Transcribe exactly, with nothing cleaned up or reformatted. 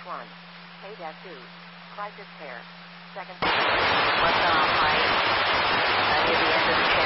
one. K two. Crisis pair. Second. What's on, Mike? I hear the end of the